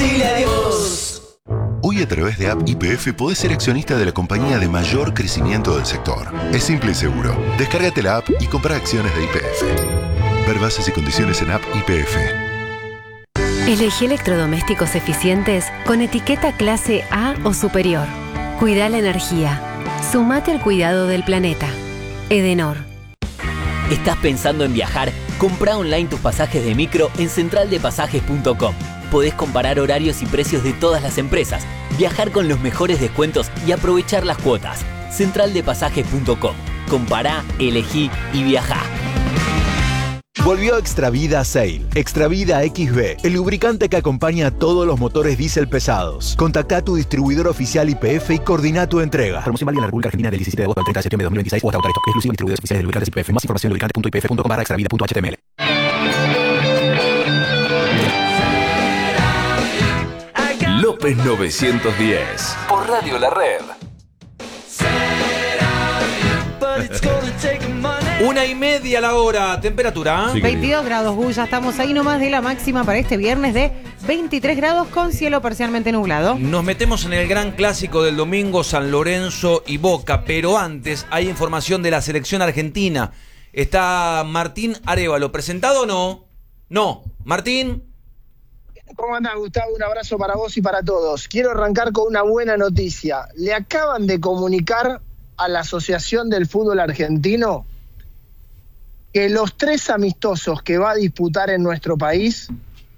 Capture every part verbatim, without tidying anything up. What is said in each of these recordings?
decirle adiós. Hoy a través de App Y P F podés ser accionista de la compañía de mayor crecimiento del sector. Es simple y seguro. Descárgate la app y compra acciones de Y P F. Ver bases y condiciones en App Y P F. Elegí electrodomésticos eficientes con etiqueta clase A o superior. Cuida la energía. Sumate al cuidado del planeta. Edenor. ¿Estás pensando en viajar? Comprá online tus pasajes de micro en central de pasajes punto com. Podés comparar horarios y precios de todas las empresas, viajar con los mejores descuentos y aprovechar las cuotas. central de pasajes punto com. Compará, elegí y viajá. Volvió Extravida Sail. Extravida X B, el lubricante que acompaña a todos los motores diésel pesados. Contactá a tu distribuidor oficial Y P F y coordina tu entrega. Promoción válida en la República Argentina del diecisiete de agosto al treinta de septiembre de dos mil veintiséis o hasta agotar esto. Exclusivo en distribuidores oficiales de lubricantes Y P F. Más información en lubricante punto i p f punto com barra extravida punto h t m l. López novecientos diez por Radio La Red. Una y media la hora, temperatura. Sí, veintidós grados, Gu, ya estamos ahí nomás de la máxima para este viernes de veintitrés grados con cielo parcialmente nublado. Nos metemos en el gran clásico del domingo, San Lorenzo y Boca, pero antes hay información de la selección argentina. Está Martín Arévalo, ¿presentado o no? No, Martín. ¿Cómo andás, Gustavo? Un abrazo para vos y para todos. Quiero arrancar con una buena noticia. Le acaban de comunicar a la Asociación del Fútbol Argentino que los tres amistosos que va a disputar en nuestro país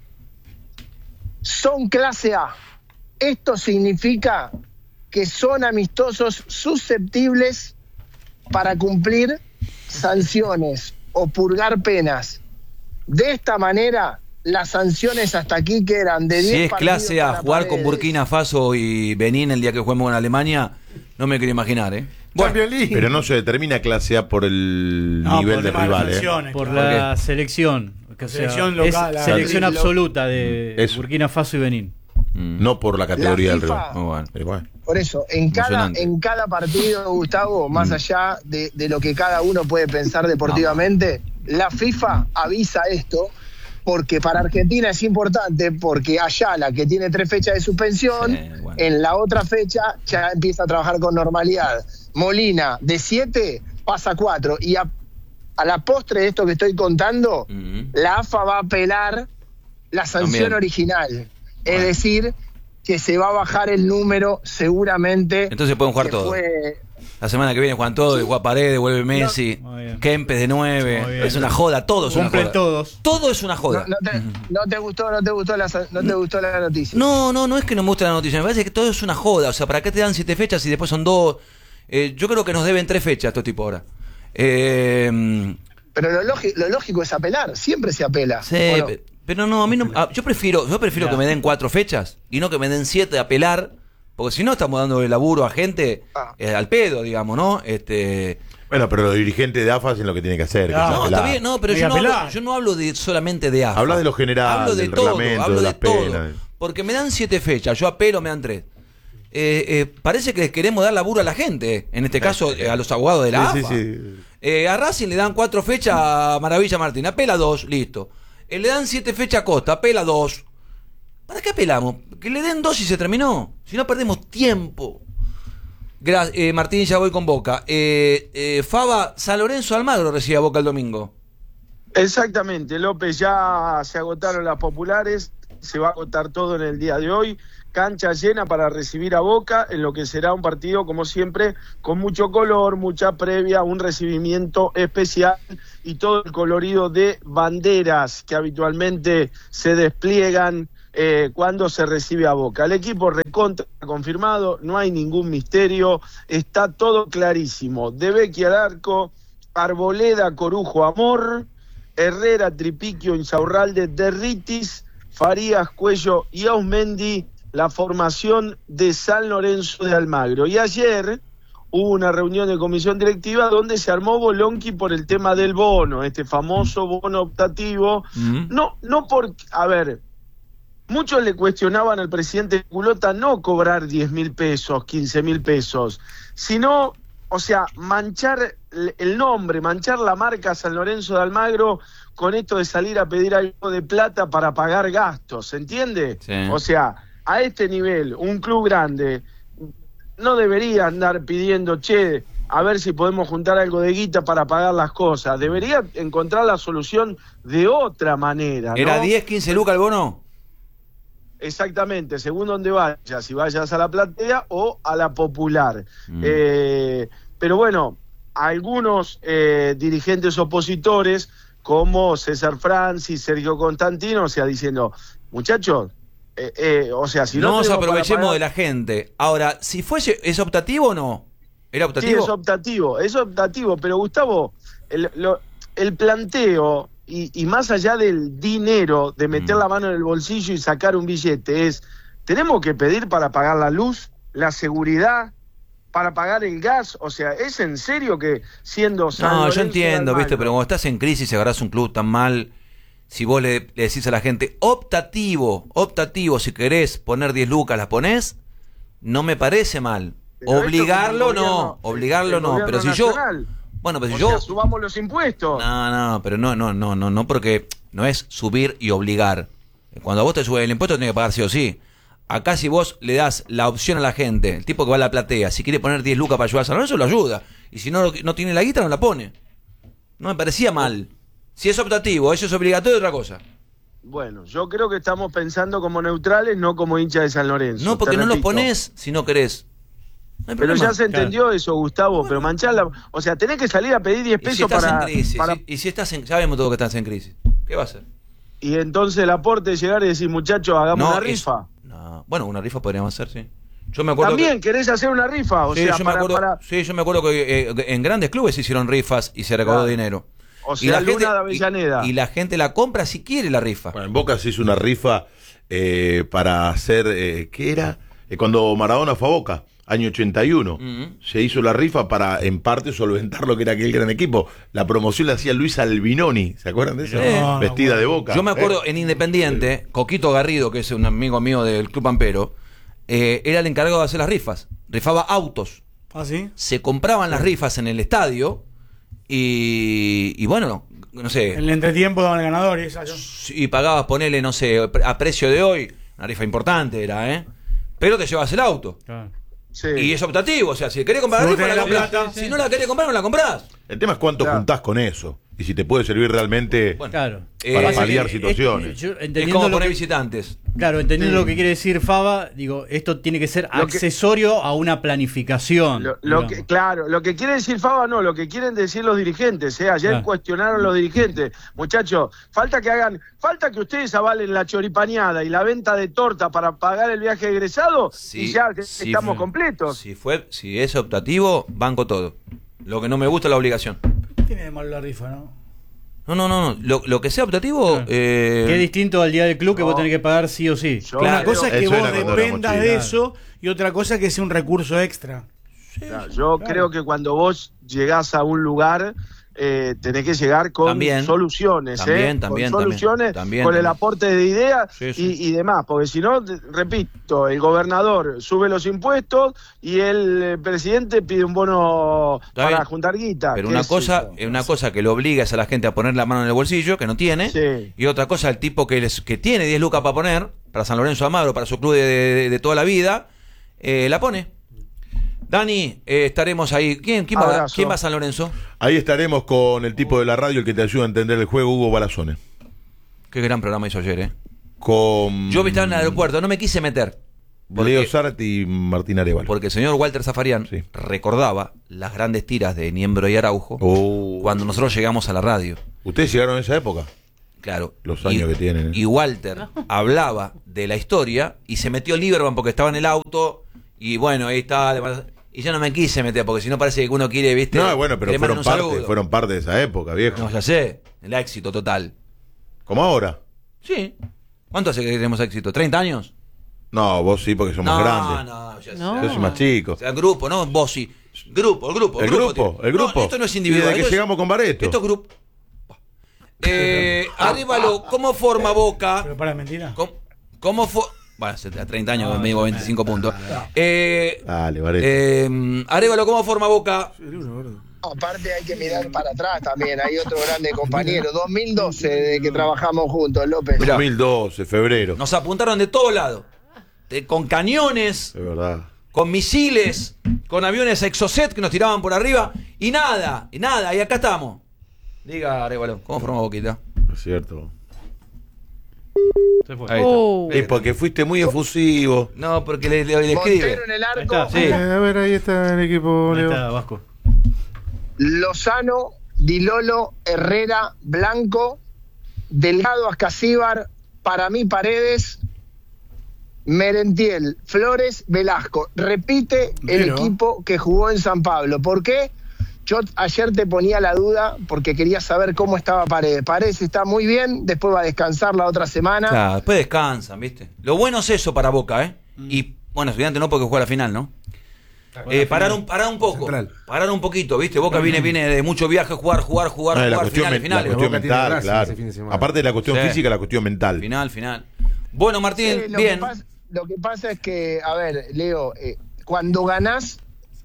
son clase A. Esto significa que son amistosos susceptibles para cumplir sanciones o purgar penas. De esta manera, las sanciones hasta aquí que eran de diez Si es partidos clase A, para jugar Paredes. con Burkina Faso y Benín el día que juguemos con Alemania, no me quiero imaginar, ¿eh? Bueno, pero no se determina clase A por el no, nivel por de rival, ¿eh? Por ¿Por la qué? selección. O sea, Selección es local, la- selección lo- absoluta de Eso. Burkina Faso y Benín. Mm. No por la categoría La del FIFA rival. Muy bueno, pero bueno. Por eso, en cada, Emocionante. en cada partido, Gustavo, más allá de, de lo que cada uno puede pensar deportivamente, la FIFA avisa esto, porque para Argentina es importante, porque Ayala, que tiene tres fechas de suspensión, Sí, bueno. en la otra fecha ya empieza a trabajar con normalidad. Molina, de siete, pasa a cuatro. Y a, a la postre de esto que estoy contando, Mm. la A F A va a apelar la sanción También. original. Bueno. Es decir, que se va a bajar el número seguramente. Entonces pueden jugar que todos. fue- La semana que viene juegan todos, juega Paredes, vuelve Messi, Muy bien. Kempes de nueve. Muy bien. Es una joda, todo es una Cumplen joda. todos. Todo es una joda. No, no te, no te gustó, no te gustó la, no te gustó la noticia. No, no, no es que no me guste la noticia, me parece que todo es una joda. O sea, ¿para qué te dan siete fechas y después son dos? Eh, yo creo que nos deben tres fechas estos tipos ahora. Eh, Pero lo, lógi- lo lógico es apelar, siempre se apela. sí, ¿o no? pe- pero no, a mí no. ah, yo prefiero, yo prefiero Ya. que me den cuatro fechas y no que me den siete de apelar, porque si no estamos dando el laburo a gente Ah. eh, al pedo, digamos, ¿no? Este. Bueno, pero los dirigentes de A F A hacen lo que tienen que hacer. que No, es No, apelar. está bien, no, pero Hay yo que no, hablo, apelar. yo no hablo de solamente de A F A. Hablas de lo general, hablo de del todo, reglamento, hablo de de, las todo. penas. Porque me dan siete fechas, yo apelo, me dan tres. Eh, eh, parece que les queremos dar laburo a la gente, en este caso eh, a los abogados de la Sí, A F A. sí, sí. Eh, a Racing le dan cuatro fechas a Maravilla Martín, apela dos, listo. Eh, le dan siete fechas a Costa, apela dos. ¿Para qué apelamos? Que le den dos y se terminó. Si no perdemos tiempo. Gra- eh, Martín, ya voy con Boca. Eh, eh, Faba, San Lorenzo Almagro recibe a Boca el domingo. Exactamente, López, ya se agotaron las populares, se va a agotar todo en el día de hoy, cancha llena para recibir a Boca, en lo que será un partido, como siempre, con mucho color, mucha previa, un recibimiento especial y todo el colorido de banderas que habitualmente se despliegan eh, cuando se recibe a Boca. El equipo recontra confirmado, no hay ningún misterio, está todo clarísimo. De Becchi al arco, Arboleda, Corujo, Amor, Herrera, Tripiquio, Insaurralde, Derritis, Farías, Cuello y Ausmendi, la formación de San Lorenzo de Almagro. Y ayer hubo una reunión de comisión directiva donde se armó bolonqui por el tema del bono, este famoso bono optativo. Mm. No, no por, a ver, muchos le cuestionaban al presidente Culota no cobrar diez mil pesos, quince mil pesos, sino o sea, manchar el nombre, manchar la marca San Lorenzo de Almagro con esto de salir a pedir algo de plata para pagar gastos, ¿se entiende? Sí. O sea, a este nivel, un club grande no debería andar pidiendo, che, a ver si podemos juntar algo de guita para pagar las cosas. Debería encontrar la solución de otra manera, ¿no? ¿Era diez, quince lucas el bono? Exactamente, según donde vayas, si vayas a la platea o a la popular. Mm. Eh, pero bueno, algunos eh, dirigentes opositores, como César Francis, Sergio Constantino, o sea, diciendo, muchachos, eh, eh, o sea, si no... No nos aprovechemos pagar... de la gente. Ahora, si fuese, ¿es optativo o no? ¿Era optativo? Sí, es optativo, es optativo, pero Gustavo, el, lo, el planteo... Y, y más allá del dinero, de meter mm. la mano en el bolsillo y sacar un billete, es, tenemos que pedir para pagar la luz, la seguridad, para pagar el gas. O sea, ¿es en serio que siendo San No, Lorenzo yo entiendo, de viste, pero cuando estás en crisis y agarrás un club tan mal, si vos le, le decís a la gente, optativo, optativo, si querés poner diez lucas, las ponés, no me parece mal. Pero obligarlo no, gobierno, obligarlo no, pero si nacional. yo... Bueno, pero o si yo... sea, subamos los impuestos. No, no, pero no, no, no, no, no, porque no es subir y obligar. Cuando a vos te subes el impuesto tenés que pagar sí o sí. Acá si vos le das la opción a la gente, el tipo que va a la platea, si quiere poner diez lucas para ayudar a San Lorenzo, lo ayuda. Y si no, no tiene la guita, no la pone. No me parecía mal. Si es optativo, eso es obligatorio, otra cosa. Bueno, yo creo que estamos pensando como neutrales, no como hinchas de San Lorenzo. No, porque no los pones si no querés. No pero ya se entendió claro. eso, Gustavo, bueno. pero mancharla, o sea, tenés que salir a pedir diez pesos ¿Y si estás para, en crisis? para... ¿Y, y si estás en... Sabemos todo que estás en crisis. ¿Qué va a hacer? Y entonces el aporte es llegar y decir, muchachos, hagamos no, una rifa. Es... No. Bueno, una rifa podríamos hacer, sí. Yo me acuerdo También que... querés hacer una rifa, o sí, sea, yo para, me acuerdo, para... sí, yo me acuerdo que eh, en grandes clubes se hicieron rifas y se recaudó claro. dinero. O sea, y la Luna gente, de Avellaneda. Y, y la gente la compra si quiere la rifa. Bueno, en Boca se hizo una rifa eh, para hacer, eh, ¿qué era? Eh, cuando Maradona fue a Boca. Año ochenta y uno, uh-huh. se hizo la rifa para, en parte, solventar lo que era aquel gran equipo. La promoción la hacía Luis Albinoni, ¿se acuerdan de eso? Eh, Vestida no, de Boca. Yo me acuerdo, ¿eh? en Independiente, sí. Coquito Garrido, que es un amigo mío del Club Pampero, eh, era el encargado de hacer las rifas. Rifaba autos. ¿Ah, sí? Se compraban las rifas en el estadio y, y bueno, no sé. En el entretiempo daban el ganador y esa yo. Y pagabas, ponele, no sé, a precio de hoy, una rifa importante era, ¿eh? Pero te llevas el auto. Claro. Sí. Y es optativo, o sea, si querés comprar la rifa, la, la comprás. Plata, si sí. no la querés comprar, no la comprás. El tema es cuánto claro. juntás con eso. Y si te puede servir realmente bueno, claro. para eh, paliar es, situaciones. Es, yo, es como poner que, visitantes. Claro, entendiendo sí. lo que quiere decir Fava, digo, esto tiene que ser lo accesorio que, a una planificación. Lo, lo que, claro, lo que quiere decir Fava no, lo que quieren decir los dirigentes. ¿eh? Ayer claro. cuestionaron los dirigentes. Muchachos, falta que hagan, falta que ustedes avalen la choripaneada y la venta de torta para pagar el viaje egresado sí, y ya sí, estamos fue, completos. Si, fue, si es optativo, banco todo. Lo que no me gusta es la obligación. ¿Qué tiene de malo la rifa, no? No, no, no, no. Lo, lo que sea optativo... Claro. Eh... Que es distinto al día del club que no. vos tenés que pagar sí o sí. Yo, claro, una cosa es que vos dependas de eso y otra cosa es que sea un recurso extra. Sí, claro, yo claro. creo que cuando vos llegás a un lugar... Eh, tenés que llegar con también, soluciones, también, ¿eh? también, con soluciones, también, con también. el aporte de ideas sí, sí. Y, y demás, porque si no, repito, el gobernador sube los impuestos y el presidente pide un bono Está para bien. juntar guita. Pero una cosa, es una cosa que lo obliga es a la gente a poner la mano en el bolsillo, que no tiene, sí. y otra cosa, el tipo que, les, que tiene diez lucas para poner, para San Lorenzo de Almagro, para su club de, de, de toda la vida, eh, la pone. Dani, eh, estaremos ahí. ¿Quién, quién, va, ¿Quién va a San Lorenzo? Ahí estaremos con el tipo de la radio, el que te ayuda a entender el juego, Hugo Balazone. Qué gran programa hizo ayer, ¿eh? Con... Yo estaba en el aeropuerto, no me quise meter. Porque, Leo Zárate y Martín Arevalo. Porque el señor Walter Zafarian sí. recordaba las grandes tiras de Niembro y Araujo oh. cuando nosotros llegamos a la radio. ¿Ustedes llegaron en esa época? Claro. Los años y, que tienen. ¿eh? Y Walter no. hablaba de la historia y se metió Lieberman porque estaba en el auto y bueno, ahí estaba... Y yo no me quise meter, porque si no parece que uno quiere, ¿viste? No, bueno, pero fueron parte, fueron parte de esa época, viejo. No, ya sé, el éxito total. ¿Como ahora? Sí. ¿Cuánto hace que tenemos éxito? ¿treinta años? No, vos sí, porque somos no, grandes. No, ya no, yo soy más chico. O sea, grupo, ¿no? Vos sí. Grupo, el grupo. El, el grupo, grupo, el grupo. No, esto no es individual. Y desde que es, llegamos con Bareto. Esto es grupo. Eh, Arevalo, ¿cómo forma Boca? Pero para mentira. ¿Cómo, cómo, fo Bueno, hace treinta años que me digo veinticinco puntos. Eh, Dale, Varela. eh, Arévalo, ¿cómo forma Boca? Aparte hay que mirar para atrás también, hay otro grande compañero, dos mil doce de que trabajamos juntos, López. dos mil doce, febrero. Nos apuntaron de todos lados, de- con cañones, Es verdad. con misiles, con aviones Exocet que nos tiraban por arriba, y nada, y nada, y acá estamos. Diga, Arévalo, ¿cómo forma Boquita? Es cierto. Ahí Oh. Es porque fuiste muy efusivo. No, porque le, le- le escribe. Montero en el arco, Ahí está, Sí. A ver, ahí está el equipo, Ahí Leo. está, Vasco. Lozano, Dilolo, Herrera, Blanco, Delgado, Ascasíbar, para mí Paredes, Merentiel, Flores, Velasco. Repite el Pero- equipo que jugó en San Pablo. ¿Por qué? Yo ayer te ponía la duda porque quería saber cómo estaba Paredes. Paredes está muy bien, después va a descansar la otra semana. Claro, después descansan, ¿viste? Lo bueno es eso para Boca, ¿eh? Y, bueno, Estudiante no porque juega la final, ¿no? Eh, parar, un, parar un poco, Central. parar un poquito, ¿viste? Boca viene, viene de mucho viaje, jugar, jugar, jugar, No, la jugar, cuestión, finales, men- la finales. cuestión Boca tiene mental, Racing claro. ese fin de semana. Aparte de la cuestión Sí. física, la cuestión mental. Final, final. Bueno, Martín, Eh, lo bien. Que pasa, lo que pasa es que, a ver, Leo, eh, cuando ganás,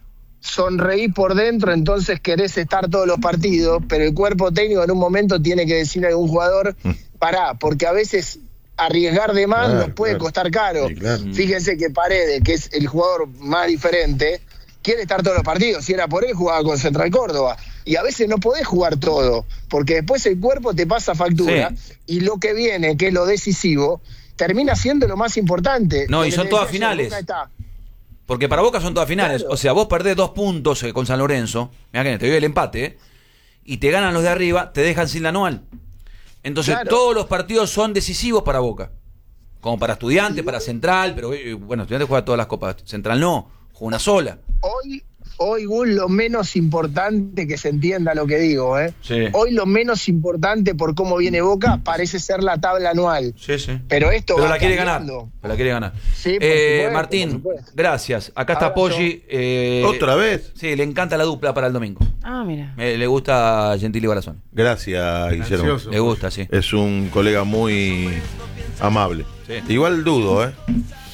sonreí por dentro, entonces querés estar todos los partidos, pero el cuerpo técnico en un momento tiene que decirle a algún jugador, pará, porque a veces arriesgar de más Claro, nos puede claro. costar caro. Sí, claro. Fíjense que Paredes, que es el jugador más diferente, quiere estar todos los partidos. Si era por él, jugaba con Central Córdoba. Y a veces no podés jugar todo, porque después el cuerpo te pasa factura, Sí. y lo que viene, que es lo decisivo, termina siendo lo más importante. No, y Lo que son le todas decía ayer, finales. Boca está. Porque para Boca son todas finales. Claro. O sea, vos perdés dos puntos eh, con San Lorenzo, mirá que te dio el empate, ¿eh? Y te ganan los de arriba, te dejan sin la anual. Entonces, Claro. todos los partidos son decisivos para Boca. Como para Estudiante, para Central, pero eh, bueno, Estudiante juega todas las copas. Central no, juega una sola. Hoy, hoy, Gus, lo menos importante, que se entienda lo que digo, ¿eh? Sí. Hoy lo menos importante por cómo viene Boca parece ser la tabla anual. Sí, sí. Pero esto Pero va la quiere cambiando. ganar. Pero la quiere ganar. Sí, por Eh, supuesto, Martín, por supuesto. gracias. Acá está Abrazo. Poggi. eh, ¿Otra vez? Sí, le encanta la dupla para el domingo. Ah, mira. Eh, le gusta Gentili Barazón. Gracias, Guillermo. Le gusta, sí. Es un colega muy amable. Sí. Igual dudo, ¿eh?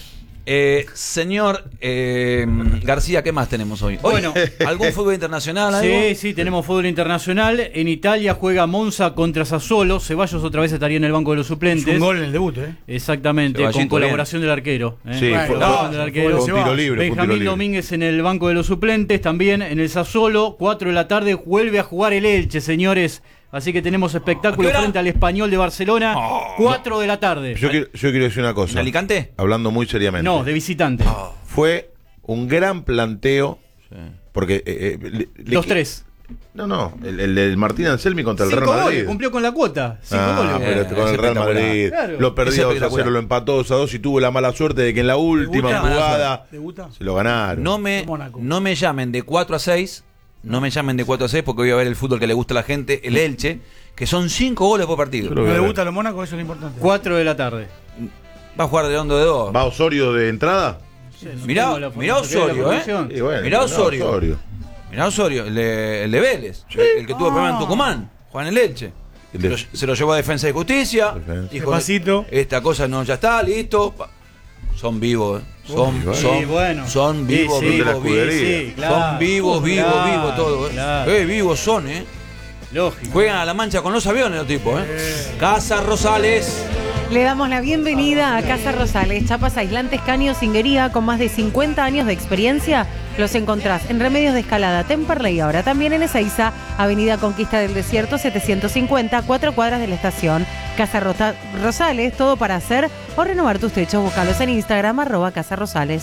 Eh, señor eh, García, ¿qué más tenemos hoy? Hoy, Bueno. ¿algún fútbol internacional? algo? Sí, sí, tenemos fútbol internacional. En Italia juega Monza contra Sassuolo. Ceballos otra vez estaría en el banco de los suplentes. Un gol en el debut, ¿eh? Exactamente, Ceballito, con colaboración del arquero. ¿eh? Sí, Bueno, fue, no, Colaboración del fue arquero. fue un tiro libre. fue un tiro Benjamín libre. Domínguez en el banco de los suplentes. También en el Sassuolo, cuatro de la tarde, vuelve a jugar el Elche, señores. Así que tenemos espectáculo ¿A qué hora? frente al Español de Barcelona. cuatro de la tarde. Yo quiero, yo quiero decir una ¿En cosa. Alicante? Hablando muy seriamente. No, de visitante. Fue un gran planteo. Porque. eh, eh, le- le- Los tres. No, no. El, el del Martín Anselmi contra el Cinco Real Madrid. goles, cumplió con la cuota. Cinco Ah, goles. pero Eh, con es el Real espectacular. Madrid Claro. lo Es perdió dos a espectacular. cero, lo empató dos a dos y tuvo la mala suerte de que en la última Debuta. jugada Debuta. se lo ganaron. No me, Mónaco. no me llamen de cuatro a seis. No me llamen de cuatro a seis porque voy a ver el fútbol que le gusta a la gente, el Elche, que son cinco goles por partido. Creo No que- debuta a los Mónaco, eso es lo importante. cuatro de la tarde. Va a jugar de hondo de dos. ¿Va Osorio de entrada? Mirá, Tengo la mirá formación, Osorio, la ¿eh? formación. Y bueno, Mirá no, Osorio. Mirá Osorio, el de, el de Vélez, el, el que tuvo problema en Tucumán, Juan el Elche. El Se de- lo, se lo llevó a Defensa de Justicia. Defensa. Dijo, Despacito. esta cosa no ya está, listo. Pa- Son vivos, ¿eh? son, Uy, bueno. son, Sí, bueno. son Sí, vivos, sí, de la vivos, escudería. vivos. Sí, claro. Son vivos, vivos, Claro, vivos todos. ¿eh? claro. Eh, vivos son, ¿eh? Lógico. Juegan a la mancha con los aviones los tipos, ¿eh? Casa Rosales. Le damos la bienvenida a Casa Rosales, chapas aislantes, caños, cinguería, con más de cincuenta años de experiencia. Los encontrás en Remedios de Escalada, Temperley, ahora también en Ezeiza, Avenida Conquista del Desierto setecientos cincuenta, cuatro cuadras de la estación. Casa Rota- Rosales, todo para hacer o renovar tus techos. Búscalos en Instagram, arroba Casa Rosales.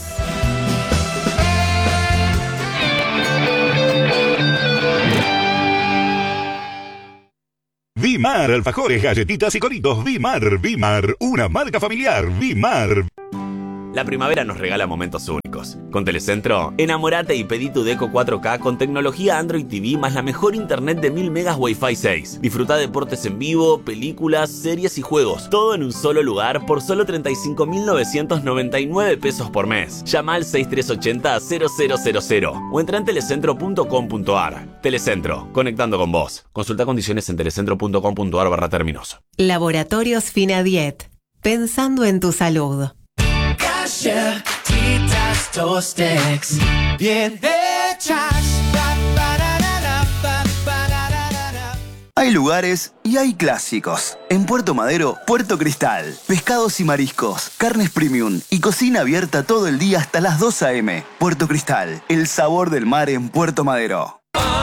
Vimar, alfajores, galletitas y coritos. Vimar, Vimar, una marca familiar. Vimar. La primavera nos regala momentos únicos. Con Telecentro, enamorate y pedí tu Deco cuatro K con tecnología Android T V más la mejor internet de mil megas Wi-Fi seis. Disfruta deportes en vivo, películas, series y juegos. Todo en un solo lugar por solo treinta y cinco mil novecientos noventa y nueve pesos por mes. Llama al seis tres ocho cero, cero cero cero cero o entra en telecentro punto com punto ar. Telecentro, conectando con vos. Consulta condiciones en telecentro punto com punto ar barra términos. Laboratorios Finadiet. Pensando en tu salud. Galletitas Tostex, bien hechas. Hay lugares y hay clásicos. En Puerto Madero, Puerto Cristal. Pescados y mariscos, carnes premium y cocina abierta todo el día hasta las dos a eme. Puerto Cristal, el sabor del mar en Puerto Madero.